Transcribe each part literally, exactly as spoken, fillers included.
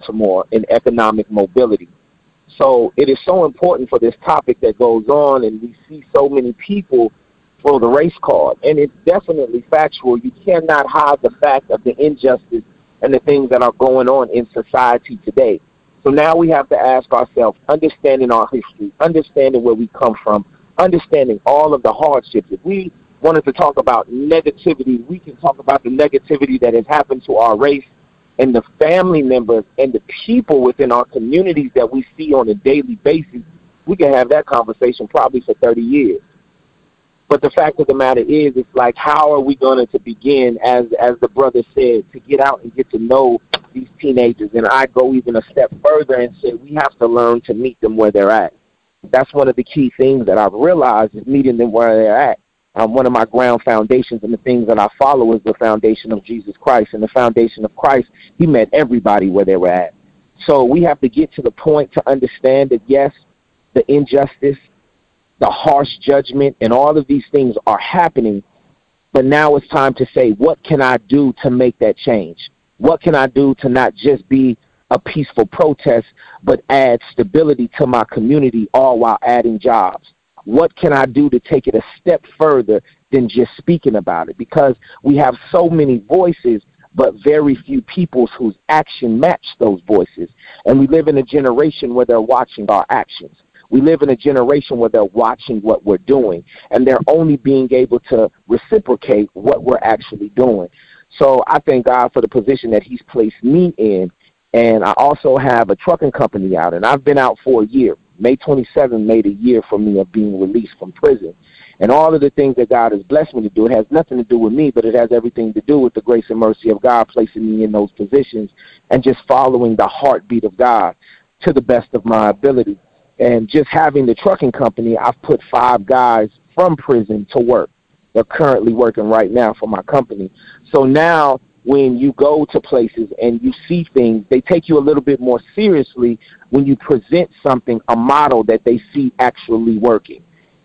Baltimore in economic mobility. So it is so important for this topic that goes on, and we see so many people throw the race card. And it's definitely factual. You cannot hide the fact of the injustice and the things that are going on in society today. So now we have to ask ourselves, understanding our history, understanding where we come from, understanding all of the hardships. If we wanted to talk about negativity, we can talk about the negativity that has happened to our race and the family members and the people within our communities that we see on a daily basis. We can have that conversation probably for thirty years. But the fact of the matter is, it's like, how are we going to begin, as as the brother said, to get out and get to know these teenagers? And I go even a step further and say we have to learn to meet them where they're at. That's one of the key things that I've realized, is meeting them where they're at. Um, one of my ground foundations and the things that I follow is the foundation of Jesus Christ. And the foundation of Christ, he met everybody where they were at. So we have to get to the point to understand that, yes, the injustice, the harsh judgment, and all of these things are happening. But now it's time to say, what can I do to make that change? What can I do to not just be a peaceful protest, but add stability to my community, all while adding jobs? What can I do to take it a step further than just speaking about it? Because we have so many voices, but very few people whose action match those voices. And we live in a generation where they're watching our actions. We live in a generation where they're watching what we're doing, and they're only being able to reciprocate what we're actually doing. So I thank God for the position that he's placed me in. And I also have a trucking company out, and I've been out for a year. May twenty-seventh made a year for me of being released from prison. And all of the things that God has blessed me to do, it has nothing to do with me, but it has everything to do with the grace and mercy of God placing me in those positions and just following the heartbeat of God to the best of my ability. And just having the trucking company, I've put five guys from prison to work. They're currently working right now for my company. So now when you go to places and you see things, they take you a little bit more seriously when you present something, a model that they see actually working.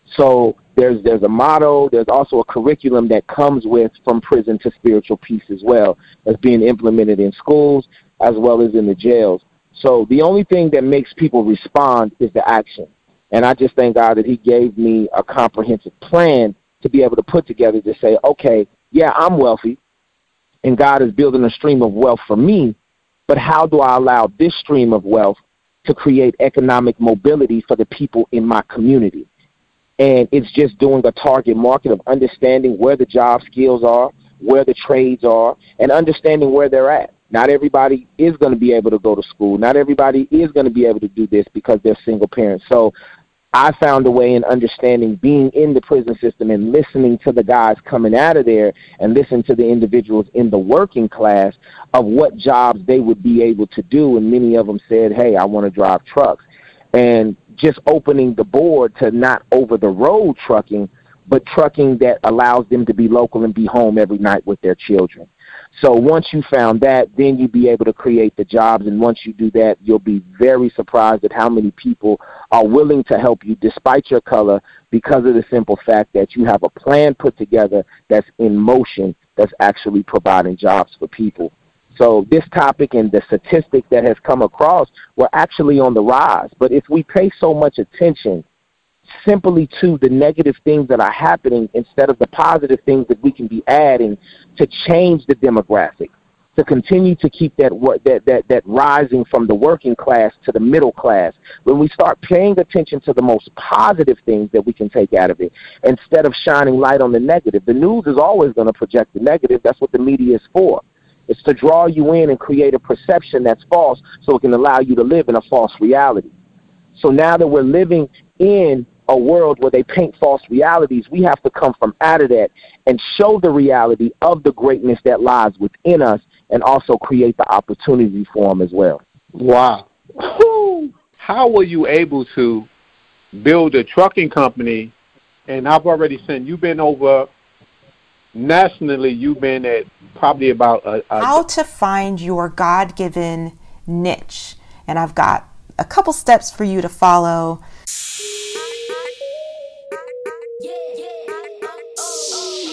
So there's there's a motto, there's also a curriculum that comes with From Prison to Spiritual Peace as well, that's being implemented in schools as well as in the jails. So the only thing that makes people respond is the action. And I just thank God that he gave me a comprehensive plan to be able to put together to say, okay, yeah, I'm wealthy, and God is building a stream of wealth for me, but how do I allow this stream of wealth to create economic mobility for the people in my community? And it's just doing a target market of understanding where the job skills are, where the trades are, and understanding where they're at. Not everybody is going to be able to go to school. Not everybody is going to be able to do this because they're single parents. So I found a way in understanding being in the prison system and listening to the guys coming out of there and listening to the individuals in the working class of what jobs they would be able to do. And many of them said, hey, I want to drive trucks. And just opening the board to not over-the-road trucking, but trucking that allows them to be local and be home every night with their children. So once you found that, then you'll be able to create the jobs. And once you do that, you'll be very surprised at how many people are willing to help you despite your color, because of the simple fact that you have a plan put together that's in motion, that's actually providing jobs for people. So this topic and the statistic that has come across, we're actually on the rise. But if we pay so much attention simply to the negative things that are happening instead of the positive things that we can be adding to change the demographic, to continue to keep that that that that rising from the working class to the middle class, when we start paying attention to the most positive things that we can take out of it instead of shining light on the negative. The news is always going to project the negative. That's what the media is for. It's to draw you in and create a perception that's false so it can allow you to live in a false reality. So now that we're living in a world where they paint false realities, we have to come from out of that and show the reality of the greatness that lies within us, and also create the opportunity for them as well. Wow. How were you able to build a trucking company? And I've already seen you've been over nationally, you've been at probably about a, a how to find your God-given niche. And I've got a couple steps for you to follow.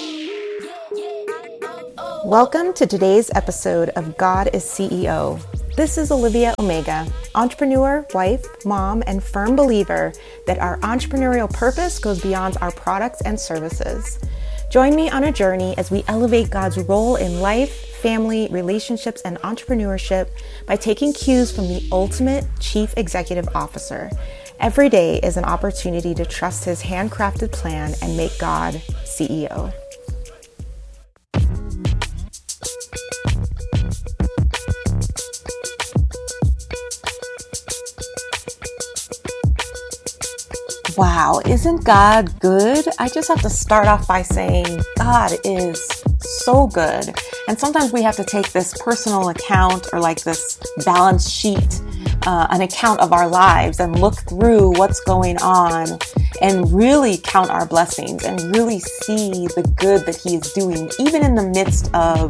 Welcome to today's episode of God is C E O. This is Olivia Omega, entrepreneur, wife, mom, and firm believer that our entrepreneurial purpose goes beyond our products and services. Join me on a journey as we elevate God's role in life, family, relationships, and entrepreneurship by taking cues from the ultimate chief executive officer. Every day is an opportunity to trust his handcrafted plan and make God C E O. Wow, isn't God good? I just have to start off by saying God is so good. And sometimes we have to take this personal account or like this balance sheet, uh, an account of our lives and look through what's going on and really count our blessings and really see the good that he is doing, even in the midst of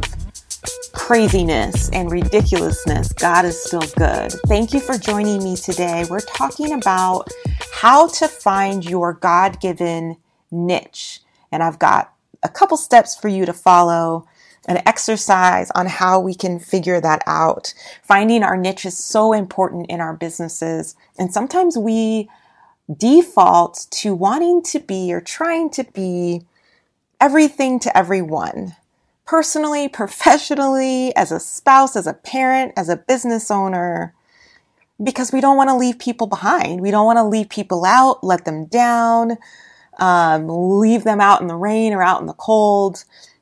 craziness and ridiculousness. God is still good. Thank you for joining me today. We're talking about how to find your God-given niche. And I've got a couple steps for you to follow, an exercise on how we can figure that out. Finding our niche is so important in our businesses. And sometimes we default to wanting to be or trying to be everything to everyone. Personally, professionally, as a spouse, as a parent, as a business owner, because we don't want to leave people behind. We don't want to leave people out, let them down, um, leave them out in the rain or out in the cold.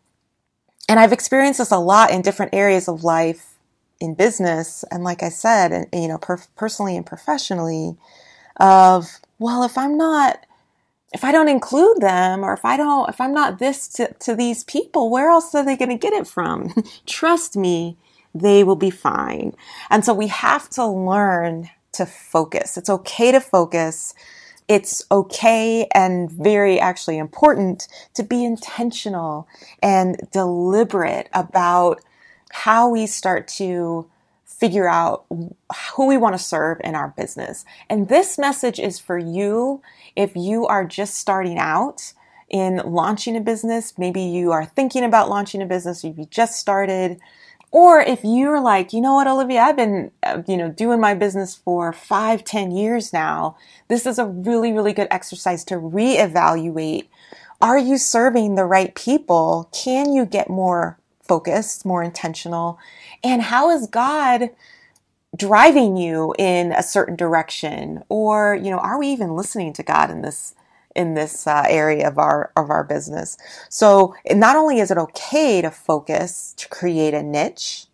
And I've experienced this a lot in different areas of life in business. And like I said, and, you know, per- personally and professionally of, well, if I'm not, if I don't include them, or if I don't, if I'm not this to, to these people, where else are they going to get it from? Trust me, they will be fine. And so we have to learn to focus. It's okay to focus. It's okay and very actually important to be intentional and deliberate about how we start to figure out who we want to serve in our business. And this message is for you if you are just starting out in launching a business. Maybe you are thinking about launching a business, or you just started. Or if you're like, you know what, Olivia, I've been, uh, you know, doing my business for five, ten years now. This is a really, really good exercise to reevaluate. Are you serving the right people? Can you get more focused, more intentional? And how is God driving you in a certain direction? Or, you know, are we even listening to God in this in this uh, area of our of our business? So not only is it okay to focus, to create a niche,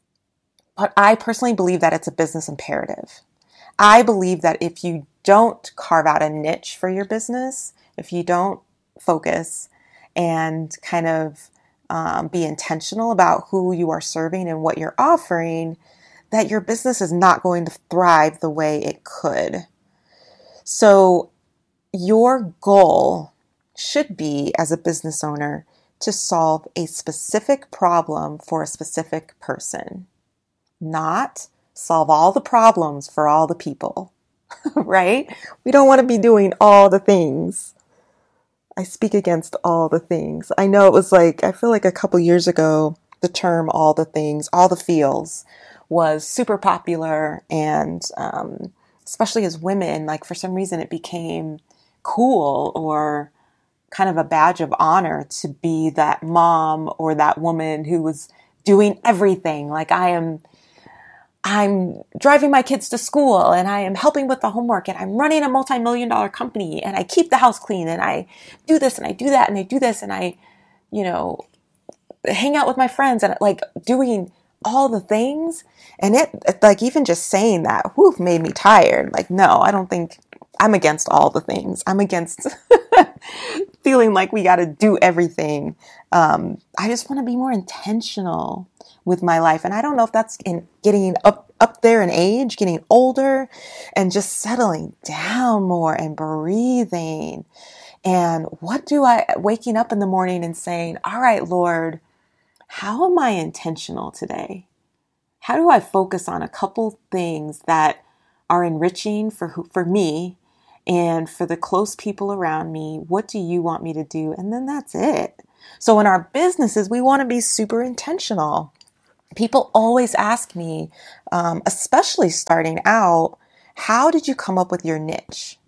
but I personally believe that it's a business imperative. I believe that if you don't carve out a niche for your business, if you don't focus and kind of um, be intentional about who you are serving and what you're offering, that your business is not going to thrive the way it could. So your goal should be, as a business owner, to solve a specific problem for a specific person, not solve all the problems for all the people, right? We don't want to be doing all the things. I speak against all the things. I know it was like, I feel like a couple years ago, the term all the things, all the feels was super popular. And um, especially as women, like for some reason it became cool or kind of a badge of honor to be that mom or that woman who was doing everything. Like I am, I'm driving my kids to school and I am helping with the homework and I'm running a multi-million dollar company and I keep the house clean and I do this and I do that and I do this and I, you know, hang out with my friends and like doing all the things. And it, it like even just saying that, whew, made me tired. Like, no, I don't think I'm against all the things. I'm against feeling like we got to do everything. Um, I just want to be more intentional with my life. And I don't know if that's in getting up, up there in age, getting older and just settling down more and breathing. And what do I, waking up in the morning and saying, all right, Lord, how am I intentional today? How do I focus on a couple things that are enriching for who, for me and for the close people around me? What do you want me to do? And then that's it. So in our businesses, we want to be super intentional. People always ask me, um, especially starting out, how did you come up with your niche?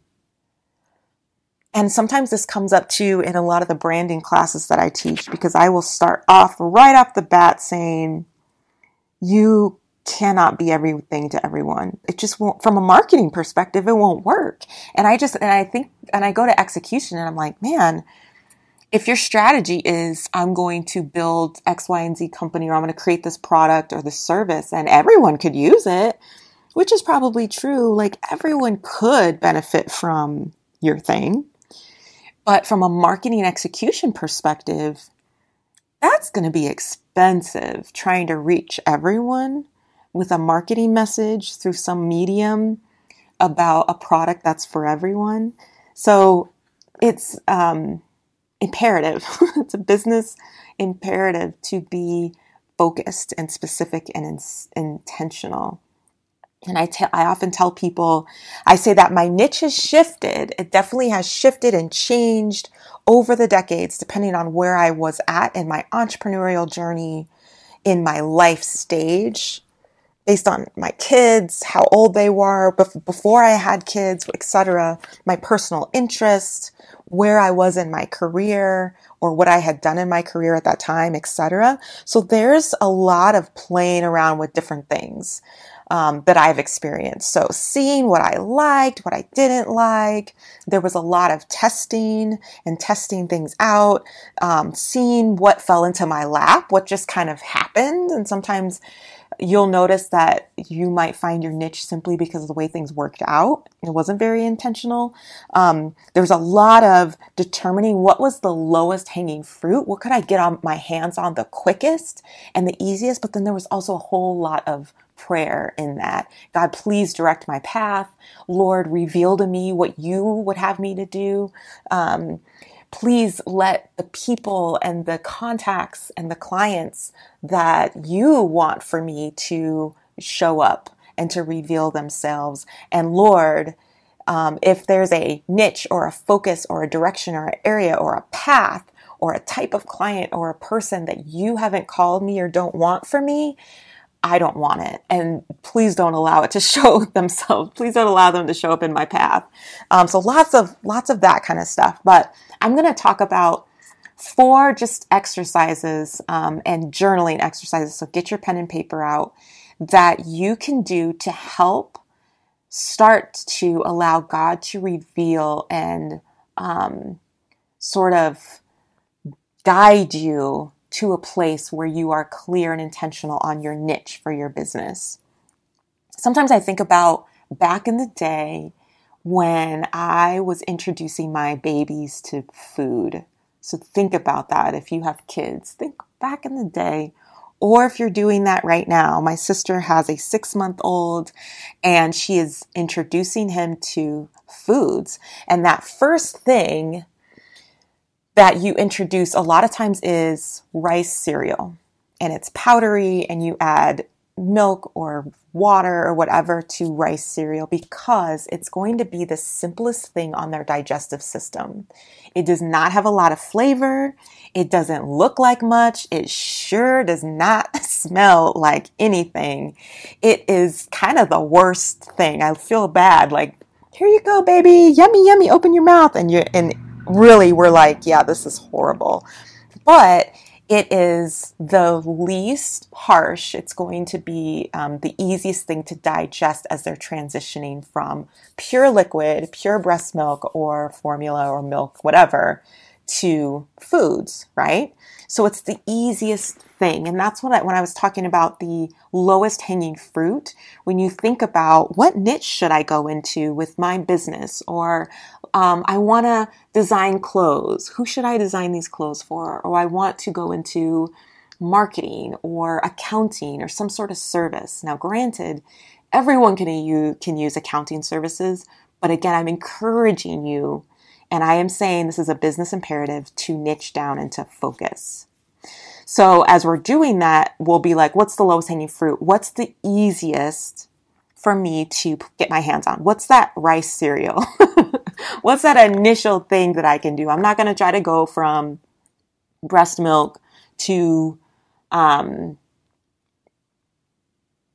And sometimes this comes up too in a lot of the branding classes that I teach, because I will start off right off the bat saying, you cannot be everything to everyone. It just won't, from a marketing perspective, it won't work. And I just, and I think, and I go to execution and I'm like, man, if your strategy is I'm going to build X, Y, and Z company, or I'm going to create this product or this service and everyone could use it, which is probably true. Like everyone could benefit from your thing. But from a marketing execution perspective, that's going to be expensive, trying to reach everyone with a marketing message through some medium about a product that's for everyone. So it's um, imperative. It's a business imperative to be focused and specific and in- intentional. And I, te- I often tell people, I say that my niche has shifted. It definitely has shifted and changed over the decades, depending on where I was at in my entrepreneurial journey, in my life stage, based on my kids, how old they were bef- before I had kids, et cetera, my personal interests, where I was in my career, or what I had done in my career at that time, et cetera. So there's a lot of playing around with different things. Um, that I've experienced. So seeing what I liked, what I didn't like, there was a lot of testing and testing things out, um, seeing what fell into my lap, what just kind of happened. And sometimes you'll notice that you might find your niche simply because of the way things worked out. It wasn't very intentional. Um, there was a lot of determining what was the lowest hanging fruit. What could I get on my hands on the quickest and the easiest? But then there was also a whole lot of prayer in that. God, please direct my path. Lord, reveal to me what you would have me to do. Um, please let the people and the contacts and the clients that you want for me to show up and to reveal themselves. And Lord, um, if there's a niche or a focus or a direction or an area or a path or a type of client or a person that you haven't called me or don't want for me, I don't want it. And please don't allow it to show themselves. Please don't allow them to show up in my path. Um, so lots of, lots of that kind of stuff. But I'm going to talk about four just exercises um, and journaling exercises. So get your pen and paper out that you can do to help start to allow God to reveal and um, sort of guide you to a place where you are clear and intentional on your niche for your business. Sometimes I think about back in the day when I was introducing my babies to food. So think about that. If you have kids, think back in the day, or if you're doing that right now. My sister has a six-month-old and she is introducing him to foods. And that first thing that you introduce a lot of times is rice cereal, and it's powdery, and you add milk or water or whatever to rice cereal because it's going to be the simplest thing on their digestive system. It does not have a lot of flavor. It doesn't look like much. It sure does not smell like anything. It is kind of the worst thing. I feel bad. Like, here you go, baby. Yummy, yummy. Open your mouth. And you're, and really, we're like, yeah, this is horrible. But it is the least harsh. It's going to be um, the easiest thing to digest as they're transitioning from pure liquid, pure breast milk or formula or milk, whatever, to foods, right? So it's the easiest thing. And that's what I, when I was talking about the lowest hanging fruit, when you think about what niche should I go into with my business, or um, I want to design clothes. Who should I design these clothes for? Or I want to go into marketing or accounting or some sort of service. Now, granted, everyone can use, can use accounting services, but again, I'm encouraging you, and I am saying this is a business imperative, to niche down and to focus. So as we're doing that, we'll be like, what's the lowest hanging fruit? What's the easiest for me to get my hands on? What's that rice cereal? What's that initial thing that I can do? I'm not going to try to go from breast milk to, um,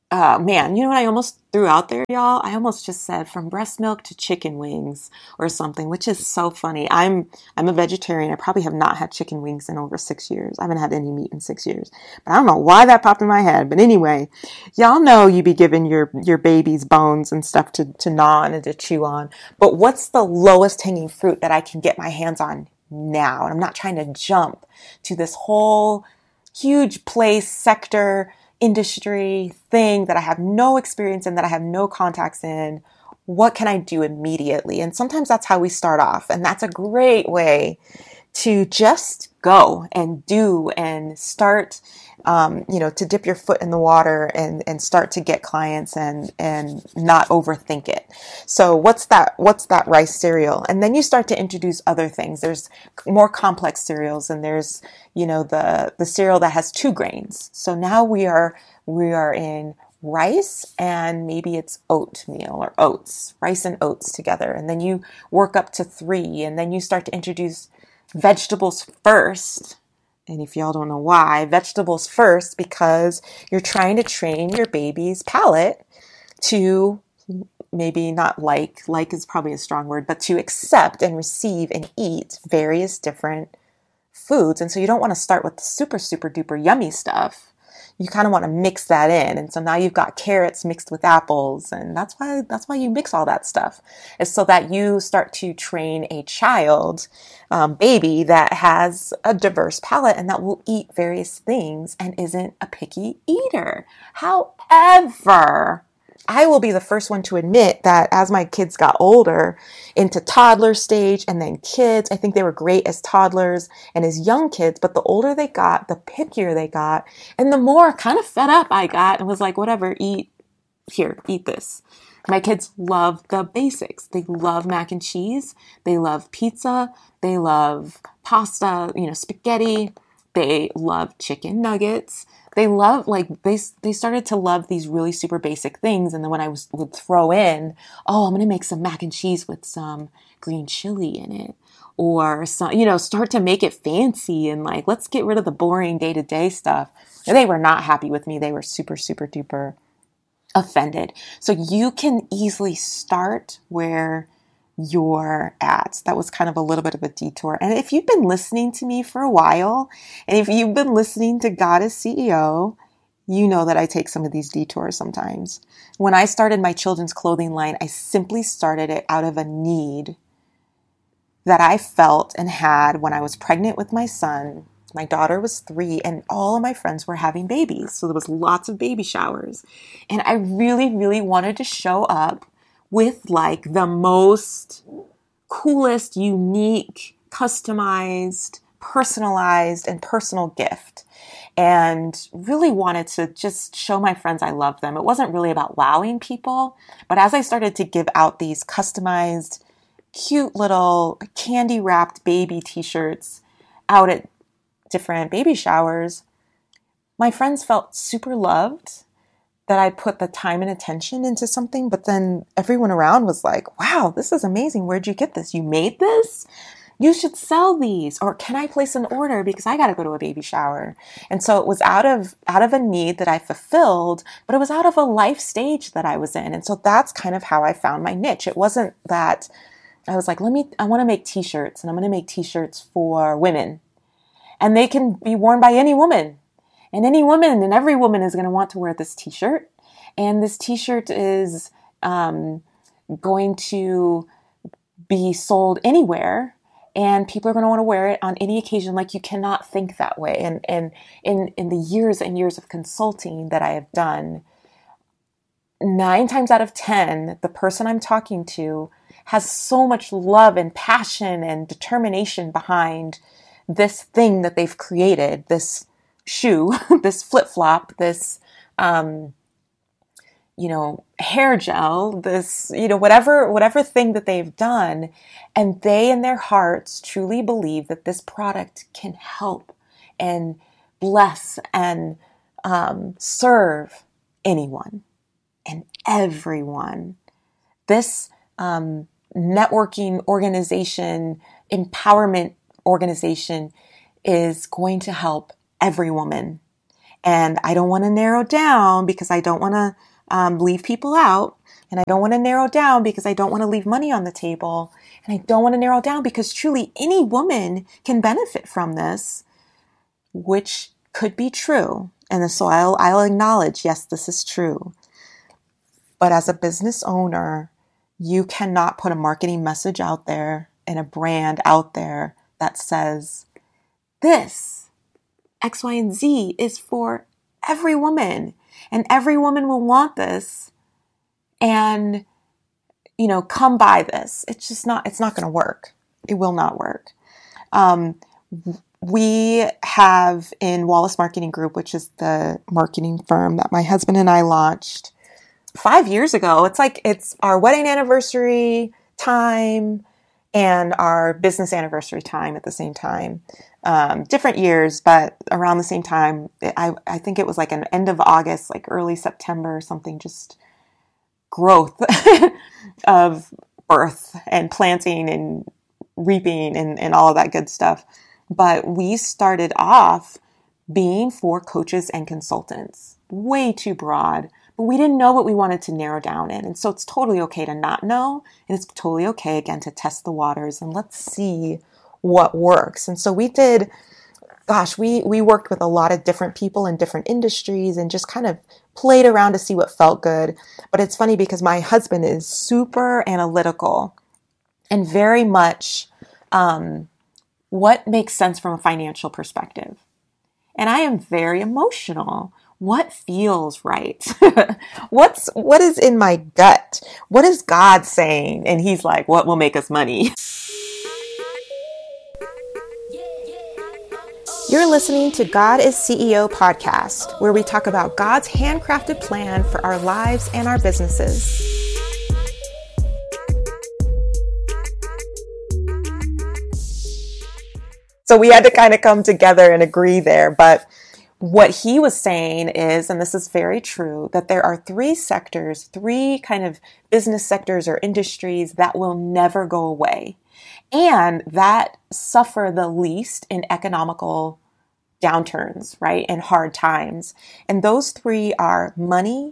Uh, man, you know what I almost threw out there, y'all? I almost just said from breast milk to chicken wings or something, which is so funny. I'm I'm a vegetarian. I probably have not had chicken wings in over six years. I haven't had any meat in six years. But I don't know why that popped in my head. But anyway, y'all know you be giving your, your babies bones and stuff to, to gnaw on and to chew on. But what's the lowest hanging fruit that I can get my hands on now? And I'm not trying to jump to this whole huge place, sector, industry thing that I have no experience in, that I have no contacts in. What can I do immediately? And sometimes that's how we start off. And that's a great way to just go and do and start, um, you know, to dip your foot in the water and, and start to get clients and, and not overthink it. So what's that, what's that rice cereal? And then you start to introduce other things. There's more complex cereals, and there's, you know, the, the cereal that has two grains. So now we are, we are in rice, and maybe it's oatmeal or oats, rice and oats together. And then you work up to three, and then you start to introduce vegetables first. And if y'all don't know why, vegetables first, because you're trying to train your baby's palate to maybe not like, like is probably a strong word, but to accept and receive and eat various different foods. And so you don't want to start with the super, super duper yummy stuff. You kind of want to mix that in. And so now you've got carrots mixed with apples. And that's why, that's why you mix all that stuff, is so that you start to train a child, um, baby that has a diverse palate and that will eat various things and isn't a picky eater. However, I will be the first one to admit that as my kids got older into toddler stage and then kids, I think they were great as toddlers and as young kids, but the older they got, the pickier they got, and the more kind of fed up I got and was like, whatever, eat here, eat this. My kids love the basics. They love mac and cheese. They love pizza. They love pasta, you know, spaghetti. They love chicken nuggets. They love, like, they they started to love these really super basic things. And then when I was, would throw in, oh, I'm going to make some mac and cheese with some green chili in it, or some, you know, start to make it fancy and like, let's get rid of the boring day-to-day stuff. And they were not happy with me. They were super, super duper offended. So you can easily start where you're at. That was kind of a little bit of a detour. And if you've been listening to me for a while, and if you've been listening to God as C E O, you know that I take some of these detours sometimes. When I started my children's clothing line, I simply started it out of a need that I felt and had when I was pregnant with my son. My daughter was three and all of my friends were having babies. So there was lots of baby showers. And I really, really wanted to show up with like the most coolest, unique, customized, personalized, and personal gift. And really wanted to just show my friends I loved them. It wasn't really about wowing people, but as I started to give out these customized, cute little candy wrapped baby t-shirts out at different baby showers, my friends felt super loved that I put the time and attention into something, but then everyone around was like, wow, this is amazing. Where'd you get this? You made this? You should sell these. Or can I place an order because I got to go to a baby shower? And so it was out of, out of a need that I fulfilled, but it was out of a life stage that I was in. And so that's kind of how I found my niche. It wasn't that I was like, let me, I want to make t-shirts, and I'm going to make t-shirts for women, and they can be worn by any woman. And any woman and every woman is going to want to wear this t-shirt. And this t-shirt is um, going to be sold anywhere. And people are going to want to wear it on any occasion. Like, you cannot think that way. And, and in, in the years and years of consulting that I have done, nine times out of ten, the person I'm talking to has so much love and passion and determination behind this thing that they've created, this shoe, this flip-flop, this, um, you know, hair gel, this, you know, whatever, whatever thing that they've done. And they in their hearts truly believe that this product can help and bless and um, serve anyone and everyone. This um, networking organization, empowerment organization is going to help every woman. And I don't want to narrow down because I don't want to um, leave people out. And I don't want to narrow down because I don't want to leave money on the table. And I don't want to narrow down because truly any woman can benefit from this, which could be true. And so I'll, I'll acknowledge, yes, this is true. But as a business owner, you cannot put a marketing message out there and a brand out there that says, this X, Y, and Z is for every woman, and every woman will want this. And, you know, come buy this. It's just not, it's not going to work. It will not work. Um, we have in Wallace Marketing Group, which is the marketing firm that my husband and I launched five years ago. It's like, it's our wedding anniversary time and our business anniversary time at the same time. Um, different years, but around the same time. I, I think it was like an end of August, like early September or something, just growth of birth and planting and reaping and, and all of that good stuff. But we started off being for coaches and consultants, way too broad, but we didn't know what we wanted to narrow down in. And so it's totally okay to not know. And it's totally okay, again, to test the waters and let's see what works. And so we did, gosh, we, we worked with a lot of different people in different industries and just kind of played around to see what felt good. But it's funny because my husband is super analytical and very much um, what makes sense from a financial perspective. And I am very emotional. What feels right? What's, what is in my gut? What is God saying? And he's like, what will make us money? You're listening to God is C E O podcast, where we talk about God's handcrafted plan for our lives and our businesses. So we had to kind of come together and agree there. But what he was saying is, and this is very true, that there are three sectors, three kind of business sectors or industries that will never go away, and that suffer the least in economical downturns, right, and hard times. And those three are money,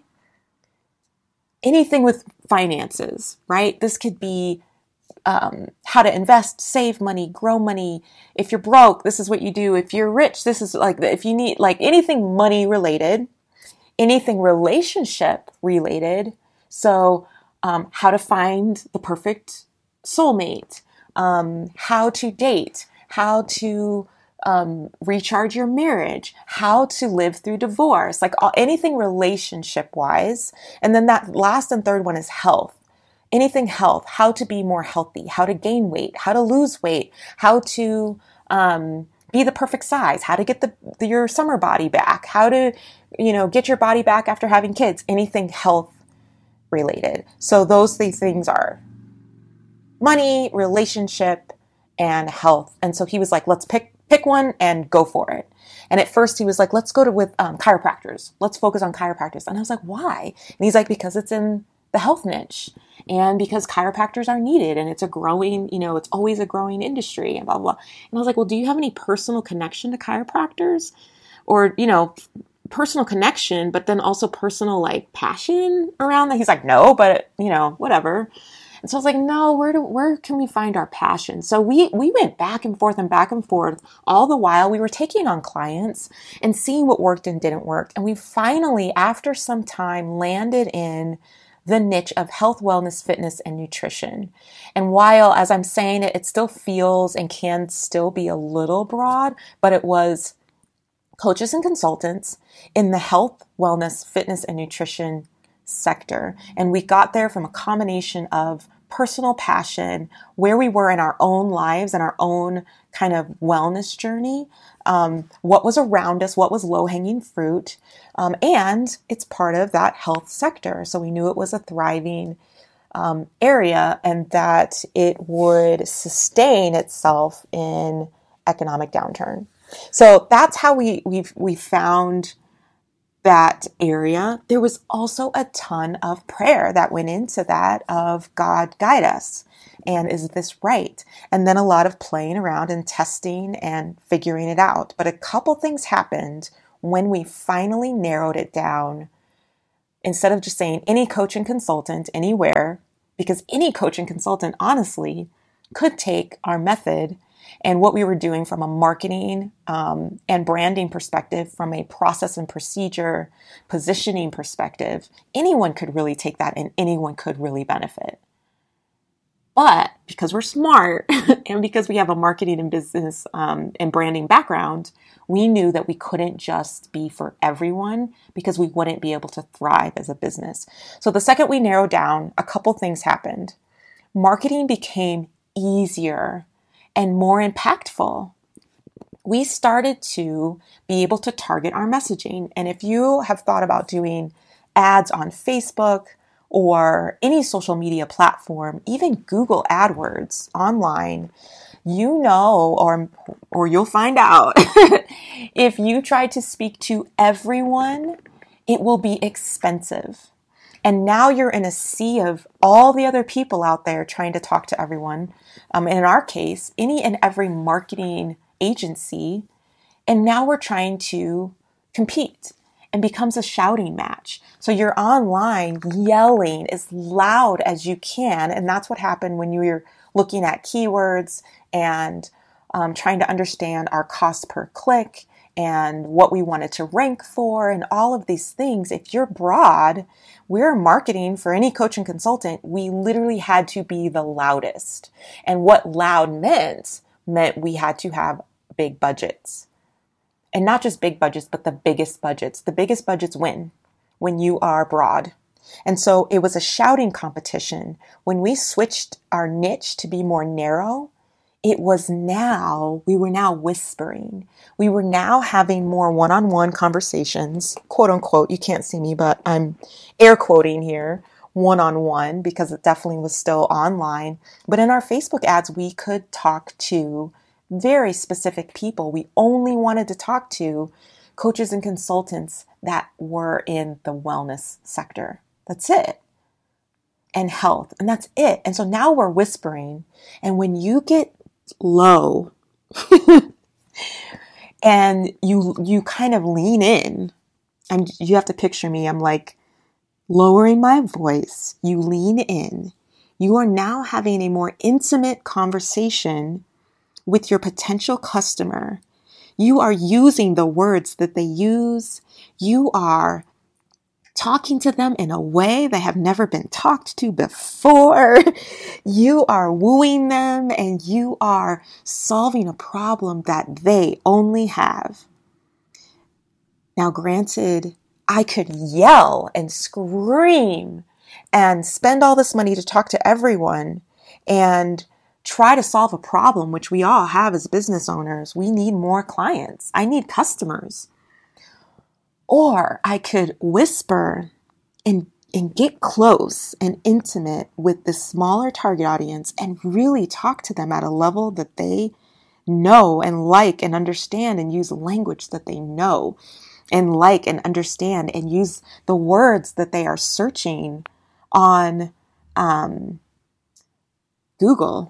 anything with finances, right? This could be um, how to invest, save money, grow money. If you're broke, this is what you do. If you're rich, this is like, if you need like anything money related, anything relationship related. So um, how to find the perfect soulmate, um, how to date, how to um, recharge your marriage, how to live through divorce, like all, anything relationship wise. And then that last and third one is health. Anything health, how to be more healthy, how to gain weight, how to lose weight, how to um, be the perfect size, how to get the, the your summer body back, how to, you know, get your body back after having kids, anything health related. So those three things are money, relationship, and health. And so he was like, let's pick pick one and go for it. And at first he was like, let's go to with um, chiropractors. Let's focus on chiropractors. And I was like, why? And he's like, because it's in the health niche and because chiropractors are needed and it's a growing, you know, it's always a growing industry and blah, blah, blah. And I was like, well, do you have any personal connection to chiropractors or, you know, personal connection, but then also personal like passion around that? He's like, no, but you know, whatever. And so I was like, no, where do, where can we find our passion? So we, we went back and forth and back and forth. All the while we were taking on clients and seeing what worked and didn't work. And we finally, after some time, landed in the niche of health, wellness, fitness, and nutrition. And while, as I'm saying it, it still feels and can still be a little broad, but it was coaches and consultants in the health, wellness, fitness, and nutrition sector. And we got there from a combination of personal passion, where we were in our own lives and our own kind of wellness journey, um, what was around us, what was low-hanging fruit, um, and it's part of that health sector. So we knew it was a thriving um, area and that it would sustain itself in economic downturn. So that's how we we we found that area. There was also a ton of prayer that went into that of God guide us. And is this right? And then a lot of playing around and testing and figuring it out. But a couple things happened when we finally narrowed it down, instead of just saying any coach and consultant anywhere, because any coach and consultant, honestly, could take our method and what we were doing from a marketing um, and branding perspective, from a process and procedure positioning perspective. Anyone could really take that and anyone could really benefit. But because we're smart and because we have a marketing and business um, and branding background, we knew that we couldn't just be for everyone because we wouldn't be able to thrive as a business. So the second we narrowed down, a couple things happened. Marketing became easier and more impactful. We started to be able to target our messaging. And if you have thought about doing ads on Facebook or any social media platform, even Google AdWords online, you know, or or you'll find out, if you try to speak to everyone, it will be expensive. And now you're in a sea of all the other people out there trying to talk to everyone. Um, and in our case, any and every marketing agency. And now we're trying to compete, and becomes a shouting match. So you're online yelling as loud as you can. And that's what happened when you were looking at keywords and um, trying to understand our cost per click and what we wanted to rank for and all of these things. If you're broad, we're marketing for any coach and consultant. We literally had to be the loudest. And what loud meant, meant we had to have big budgets. And not just big budgets, but the biggest budgets. The biggest budgets win when you are broad. And so it was a shouting competition. When we switched our niche to be more narrow, it was now, we were now whispering. We were now having more one-on-one conversations, quote unquote. You can't see me, but I'm air quoting here, one-on-one, because it definitely was still online. But in our Facebook ads, we could talk to very specific people. We only wanted to talk to coaches and consultants that were in the wellness sector. That's it. And health. And that's it. And so now we're whispering. And when you get low and you you kind of lean in, and you have to picture me, I'm like lowering my voice. You lean in. You are now having a more intimate conversation with your potential customer. You are using the words that they use. You are talking to them in a way they have never been talked to before. You are wooing them and you are solving a problem that they only have. Now, granted, I could yell and scream and spend all this money to talk to everyone and try to solve a problem, which we all have as business owners. We need more clients. I need customers. Or I could whisper and, and get close and intimate with the smaller target audience and really talk to them at a level that they know and like and understand, and use language that they know and like and understand, and use the words that they are searching on um, Google,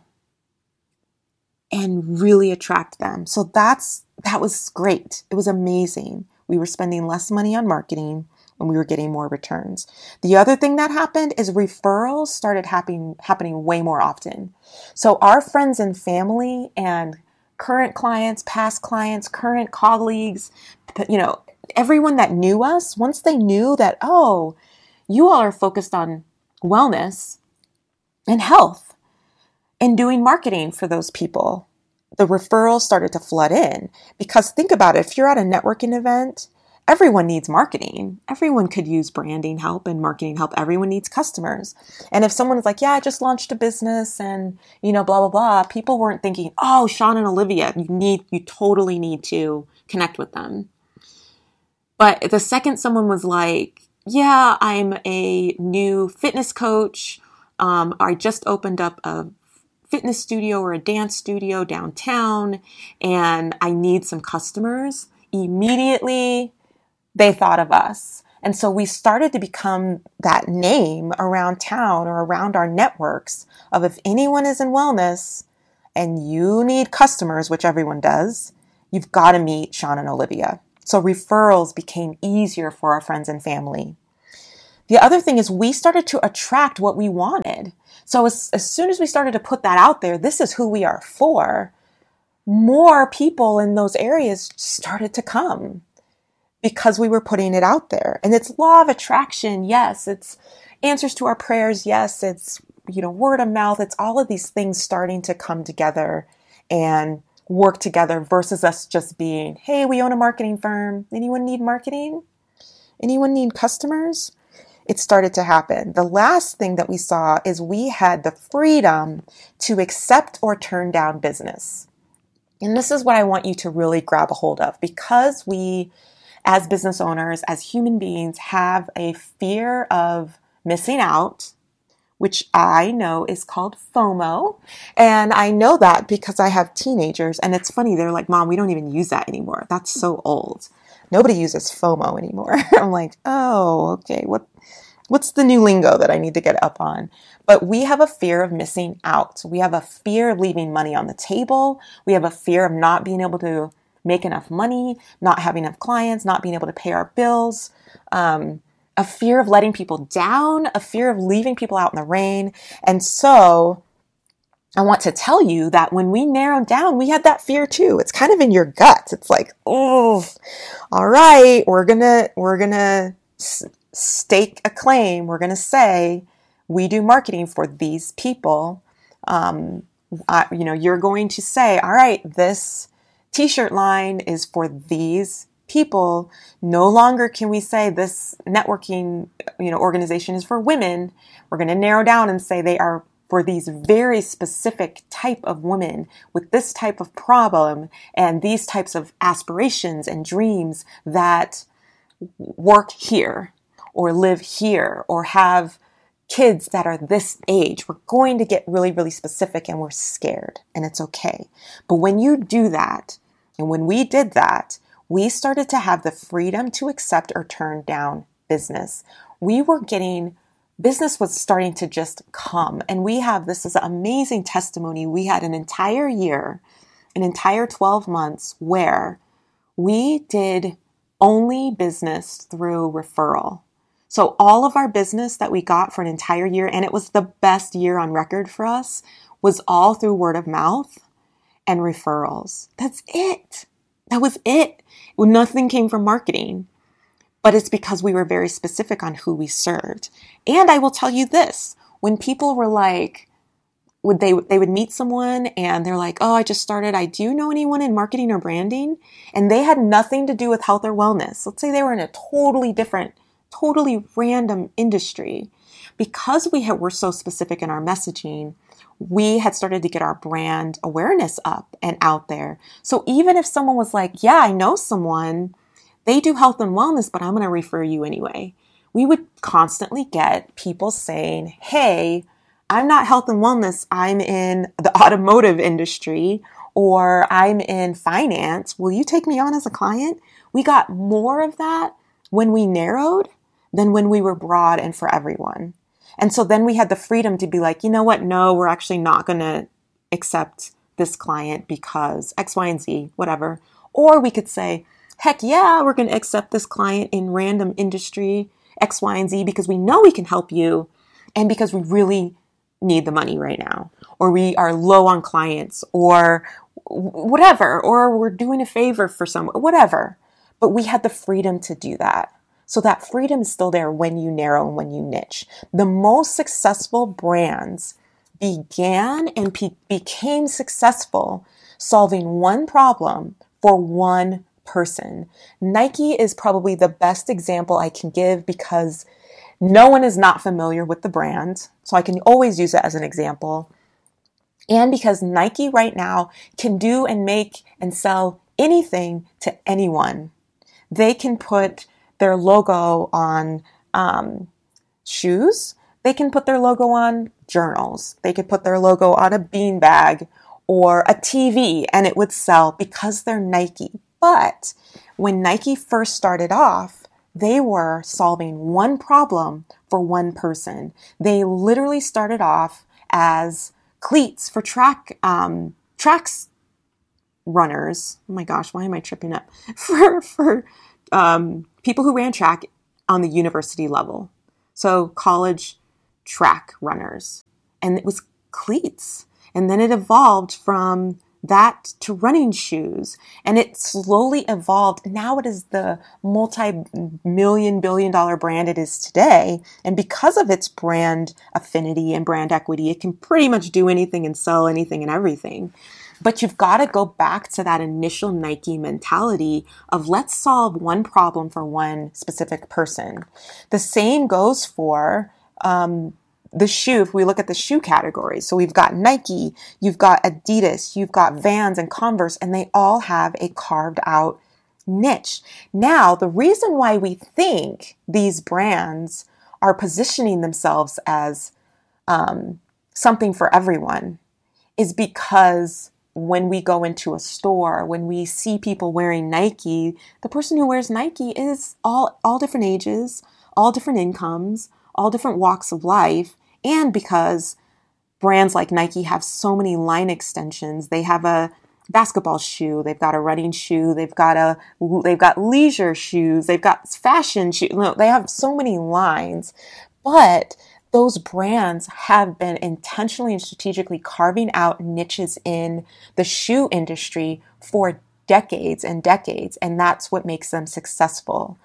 and really attract them. So that's, that was great. It was amazing. We were spending less money on marketing and we were getting more returns. The other thing that happened is referrals started happening, happening way more often. So our friends and family and current clients, past clients, current colleagues, you know, everyone that knew us, once they knew that, oh, you all are focused on wellness and health and doing marketing for those people, the referrals started to flood in. Because think about it, if you're at a networking event, everyone needs marketing. Everyone could use branding help and marketing help. Everyone needs customers. And if someone is like, yeah, I just launched a business and, you know, blah, blah, blah, people weren't thinking, oh, Sean and Olivia, you need, you totally need to connect with them. But the second someone was like, yeah, I'm a new fitness coach. Um, I just opened up a fitness studio or a dance studio downtown and I need some customers, immediately they thought of us. And so we started to become that name around town or around our networks of, if anyone is in wellness and you need customers, which everyone does, you've got to meet Sean and Olivia. So referrals became easier for our friends and family. The other thing is we started to attract what we wanted. So as, as soon as we started to put that out there, this is who we are for, more people in those areas started to come because we were putting it out there. And it's law of attraction. Yes. It's answers to our prayers. Yes. It's, you know, word of mouth. It's all of these things starting to come together and work together versus us just being, hey, we own a marketing firm. Anyone need marketing? Anyone need customers? It started to happen. The last thing that we saw is we had the freedom to accept or turn down business. And this is what I want you to really grab a hold of, because we, as business owners, as human beings, have a fear of missing out, which I know is called FOMO. And I know that because I have teenagers, and it's funny. They're like, Mom, we don't even use that anymore. That's so old. Nobody uses FOMO anymore. I'm like, oh, okay. What, what's the new lingo that I need to get up on? But we have a fear of missing out. We have a fear of leaving money on the table. We have a fear of not being able to make enough money, not having enough clients, not being able to pay our bills, um, a fear of letting people down, a fear of leaving people out in the rain. And so I want to tell you that when we narrowed down, we had that fear too. It's kind of in your guts. It's like, oh, all right, we're gonna, we're gonna s- stake a claim. We're gonna say we do marketing for these people. Um, I, you know, you're going to say, all right, this t-shirt line is for these people. No longer can we say this networking, you know, organization is for women. We're going to narrow down and say they are for these very specific type of women with this type of problem and these types of aspirations and dreams that work here or live here or have kids that are this age. We're going to get really, really specific, and we're scared, and it's okay. But when you do that, and when we did that, we started to have the freedom to accept or turn down business. We were getting, business was starting to just come. And we have, this is an amazing testimony. We had an entire year, an entire twelve months where we did only business through referral. So all of our business that we got for an entire year, and it was the best year on record for us, was all through word of mouth and referrals. That's it. That was it. Nothing came from marketing, but it's because we were very specific on who we served. And I will tell you this, when people were like, would they, they would meet someone and they're like, oh, I just started. I do know anyone in marketing or branding, and they had nothing to do with health or wellness. Let's say they were in a totally different, totally random industry. Because we had, were so specific in our messaging, we had started to get our brand awareness up and out there. So even if someone was like, yeah, I know someone, they do health and wellness, but I'm going to refer you anyway. We would constantly get people saying, hey, I'm not health and wellness. I'm in the automotive industry, or I'm in finance. Will you take me on as a client? We got more of that when we narrowed than when we were broad and for everyone. And so then we had the freedom to be like, you know what? No, we're actually not going to accept this client because X, Y, and Z, whatever. Or we could say, heck yeah, we're going to accept this client in random industry X, Y, and Z because we know we can help you and because we really need the money right now, or we are low on clients, or whatever, or we're doing a favor for someone, whatever. But we had the freedom to do that. So that freedom is still there when you narrow and when you niche. The most successful brands began and pe- became successful solving one problem for one person. Nike is probably the best example I can give because no one is not familiar with the brand. So I can always use it as an example. And because Nike right now can do and make and sell anything to anyone. They can put their logo on um, shoes. They can put their logo on journals. They could put their logo on a beanbag or a T V and it would sell because they're Nike. But when Nike first started off, they were solving one problem for one person. They literally started off as cleats for track, um, tracks, runners. Oh my gosh, why am I tripping up? For, for um, people who ran track on the university level. So college track runners. And it was cleats. And then it evolved from that to running shoes. And it slowly evolved. Now it is the multi-million billion dollar brand it is today. And because of its brand affinity and brand equity, it can pretty much do anything and sell anything and everything. But you've got to go back to that initial Nike mentality of let's solve one problem for one specific person. The same goes for um, the shoe, if we look at the shoe categories. So we've got Nike, you've got Adidas, you've got Vans and Converse, and they all have a carved out niche. Now, the reason why we think these brands are positioning themselves as um, something for everyone is because when we go into a store, when we see people wearing Nike, the person who wears Nike is all, all different ages, all different incomes, all different walks of life. And because brands like Nike have so many line extensions, they have a basketball shoe, they've got a running shoe, they've got a, they've got leisure shoes, they've got fashion shoes. No, they have so many lines, but those brands have been intentionally and strategically carving out niches in the shoe industry for decades and decades, and that's what makes them successful.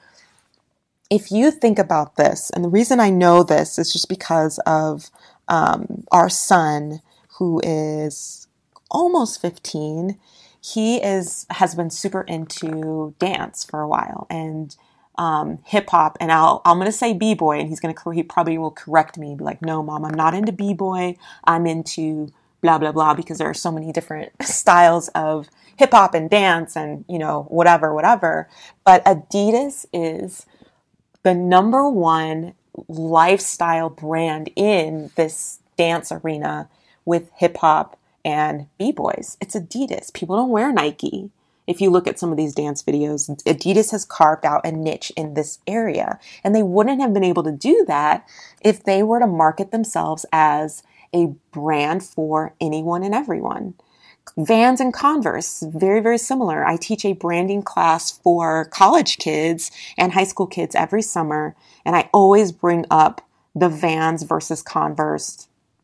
If you think about this, and the reason I know this is just because of um, our son, who is almost fifteen. He is has been super into dance for a while, and Um, hip hop, and I'll, I'm going to say b-boy, and he's going to, he probably will correct me, be like, no, mom, I'm not into b-boy. I'm into blah, blah, blah, because there are so many different styles of hip hop and dance and, you know, whatever, whatever. But Adidas is the number one lifestyle brand in this dance arena with hip hop and b-boys. It's Adidas. People don't wear Nike. If you look at some of these dance videos, Adidas has carved out a niche in this area. And they wouldn't have been able to do that if they were to market themselves as a brand for anyone and everyone. Vans and Converse, very, very similar. I teach a branding class for college kids and high school kids every summer. And I always bring up the Vans versus Converse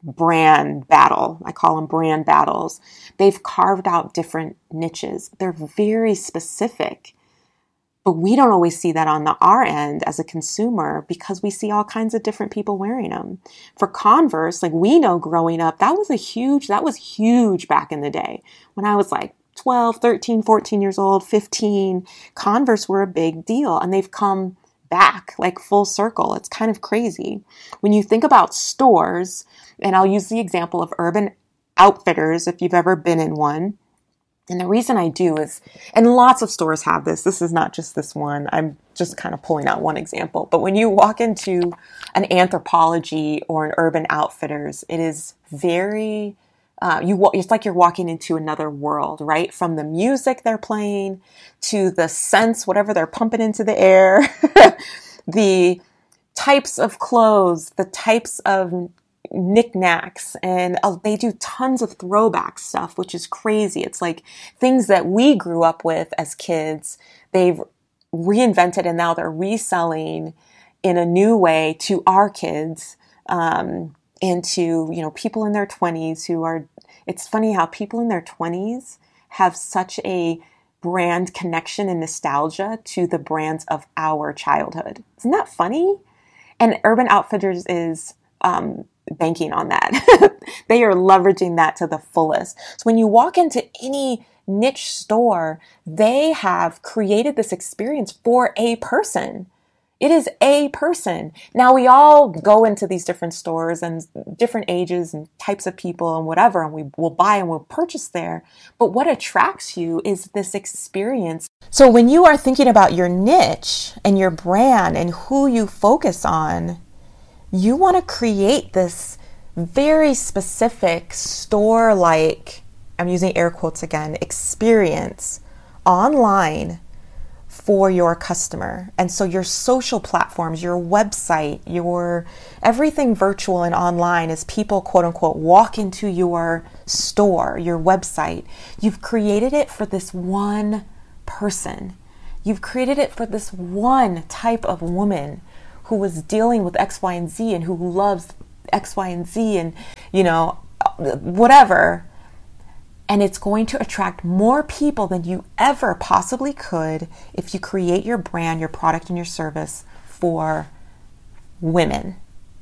brand battle. I call them brand battles. They've carved out different niches. They're very specific, but we don't always see that on the our end as a consumer because we see all kinds of different people wearing them. For Converse, like we know growing up, that was a huge, that was huge back in the day. When I was like twelve, thirteen, fourteen years old, fifteen, Converse were a big deal, and they've come back like full circle. It's kind of crazy. When you think about stores, and I'll use the example of Urban Outfitters if you've ever been in one. And the reason I do is, and lots of stores have this, this is not just this one, I'm just kind of pulling out one example, but when you walk into an Anthropologie or an Urban Outfitters, it is very, uh, you it's like you're walking into another world, right? From the music they're playing to the scents, whatever they're pumping into the air, the types of clothes, the types of knickknacks, and uh, they do tons of throwback stuff, which is crazy. It's like things that we grew up with as kids, they've reinvented and now they're reselling in a new way to our kids, um, and to, you know, people in their twenties who are, it's funny how people in their twenties have such a brand connection and nostalgia to the brands of our childhood. Isn't that funny? And Urban Outfitters is, um, banking on that. They are leveraging that to the fullest. So when you walk into any niche store, they have created this experience for a person. It is a person. Now we all go into these different stores and different ages and types of people and whatever, and we will buy and we'll purchase there. But what attracts you is this experience. So when you are thinking about your niche and your brand and who you focus on, you want to create this very specific store-like, I'm using air quotes again, experience online for your customer. And so your social platforms, your website, your everything virtual and online as people quote unquote walk into your store, your website, you've created it for this one person. You've created it for this one type of woman who was dealing with X, Y, and Z and who loves X, Y, and Z and, you know, whatever. And it's going to attract more people than you ever possibly could if you create your brand, your product, and your service for women,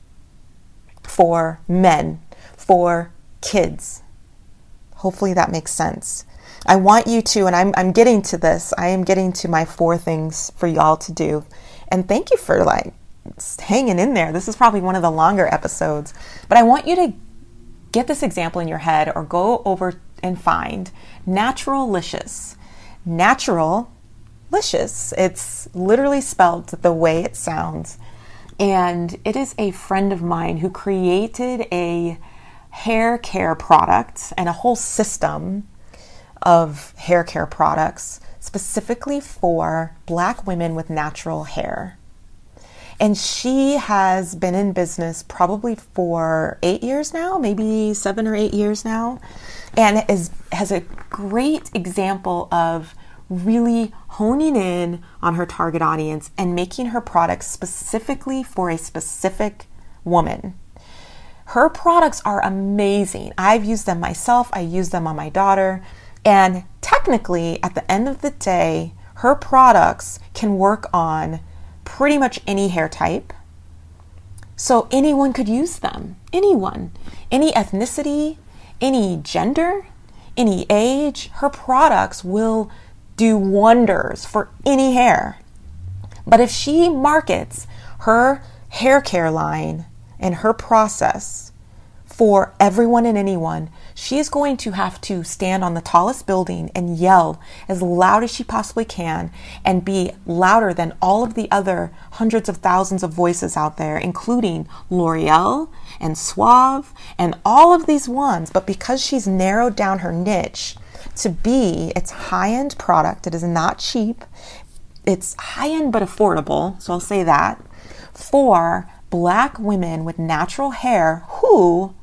for men, for kids. Hopefully that makes sense. I want you to, and I'm I'm getting to this, I am getting to my four things for y'all to do. And thank you for like hanging in there. This is probably one of the longer episodes. But I want you to get this example in your head or go over and find Naturalicious. Naturalicious. It's literally spelled the way it sounds. And it is a friend of mine who created a hair care product and a whole system of hair care products specifically for Black women with natural hair. And she has been in business probably for eight years now, maybe seven or eight years now, and is has a great example of really honing in on her target audience and making her products specifically for a specific woman. Her products are amazing. I've used them myself. I use them on my daughter. And technically, at the end of the day, her products can work on pretty much any hair type. So anyone could use them. Anyone. Any ethnicity, any gender, any age. Her products will do wonders for any hair. But if she markets her hair care line and her process for everyone and anyone, she is going to have to stand on the tallest building and yell as loud as she possibly can and be louder than all of the other hundreds of thousands of voices out there, including L'Oreal and Suave and all of these ones. But because she's narrowed down her niche to be its high-end product, it is not cheap, it's high-end but affordable, so I'll say that, for Black women with natural hair who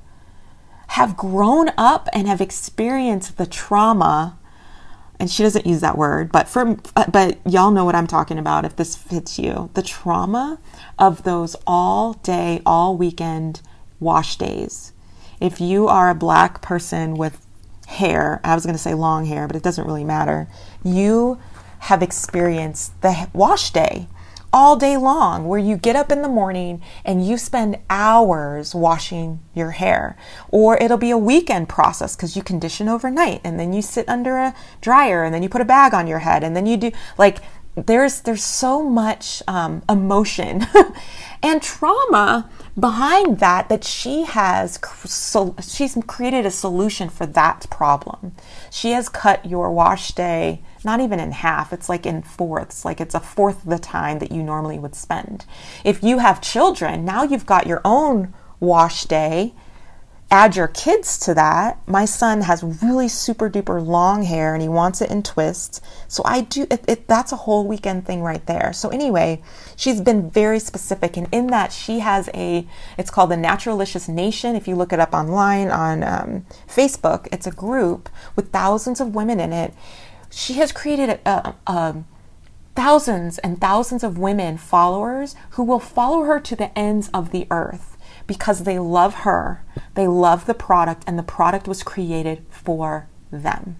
have grown up and have experienced the trauma, and she doesn't use that word, but for but y'all know what I'm talking about if this fits you, the trauma of those all day, all weekend wash days. If you are a Black person with hair, I was going to say long hair, but it doesn't really matter, you have experienced the wash day all day long, where you get up in the morning and you spend hours washing your hair. Or it'll be a weekend process because you condition overnight and then you sit under a dryer and then you put a bag on your head and then you do, like, there's there's so much um, emotion and trauma behind that that she has so she's created a solution for that problem. She has cut your wash day not even in half, it's like in fourths, like it's a fourth of the time that you normally would spend. If you have children, now you've got your own wash day. Add your kids to that. My son has really super duper long hair and he wants it in twists. So I do, it, it, that's a whole weekend thing right there. So anyway, she's been very specific. And in that she has a, it's called the Naturalicious Nation. If you look it up online on um, Facebook, it's a group with thousands of women in it. She has created a, a, a thousands and thousands of women followers who will follow her to the ends of the earth, because they love her, they love the product, and the product was created for them.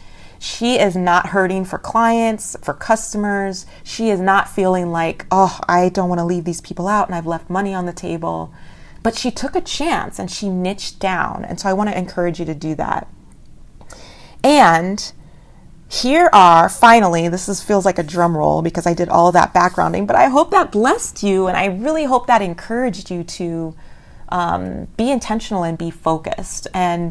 She is not hurting for clients, for customers. She is not feeling like, oh, I don't want to leave these people out and I've left money on the table. But she took a chance and she niched down. And so I want to encourage you to do that. And here are, finally, this is, feels like a drum roll because I did all that backgrounding, but I hope that blessed you and I really hope that encouraged you to Um, be intentional and be focused. And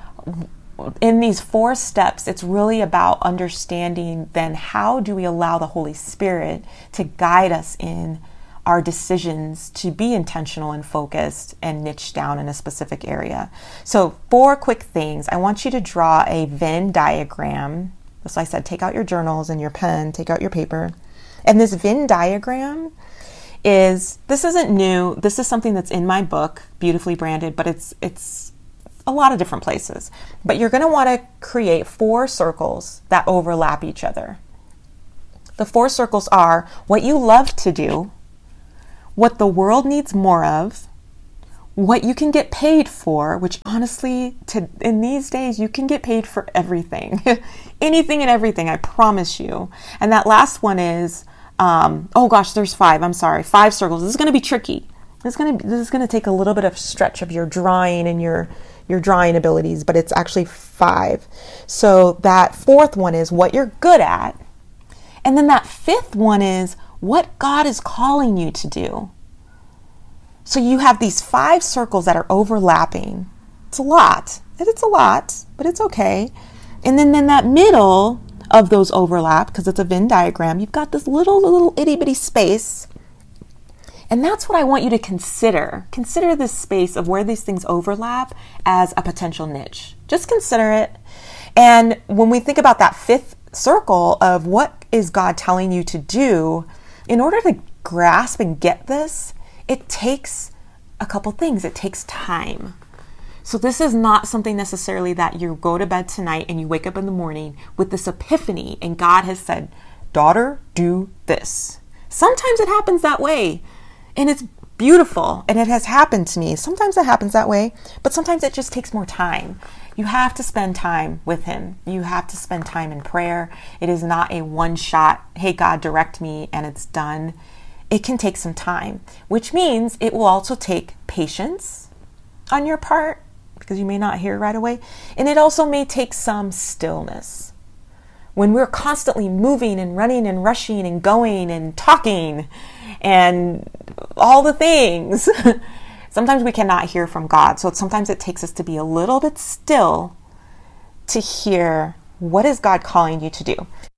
in these four steps, it's really about understanding then how do we allow the Holy Spirit to guide us in our decisions to be intentional and focused and niche down in a specific area. So four quick things. I want you to draw a Venn diagram. So I said, take out your journals and your pen, take out your paper. And this Venn diagram is, this isn't new. This is something that's in my book, Beautifully Branded, but it's it's a lot of different places. But you're going to want to create four circles that overlap each other. The four circles are what you love to do, what the world needs more of, what you can get paid for, which honestly, to, in these days, you can get paid for everything. Anything and everything, I promise you. And that last one is, um, oh gosh, there's five. I'm sorry, five circles. This is going to be tricky. This is going to this is going to take a little bit of stretch of your drawing and your your drawing abilities, but it's actually five. So that fourth one is what you're good at. And then that fifth one is what God is calling you to do. So you have these five circles that are overlapping. It's a lot. It's a lot, but it's okay. And then in that middle of those overlap, because it's a Venn diagram, you've got this little, little itty bitty space. And that's what I want you to consider. Consider this space of where these things overlap as a potential niche. Just consider it. And when we think about that fifth circle of what is God telling you to do, in order to grasp and get this, it takes a couple things. It takes time. So this is not something necessarily that you go to bed tonight and you wake up in the morning with this epiphany and God has said, daughter, do this. Sometimes it happens that way and it's beautiful and it has happened to me. Sometimes it happens that way, but sometimes it just takes more time. You have to spend time with him. You have to spend time in prayer. It is not a one shot, hey, God, direct me and it's done. It can take some time, which means it will also take patience on your part because you may not hear right away. And it also may take some stillness. When we're constantly moving and running and rushing and going and talking and all the things, sometimes we cannot hear from God. So sometimes it takes us to be a little bit still to hear what is God calling you to do.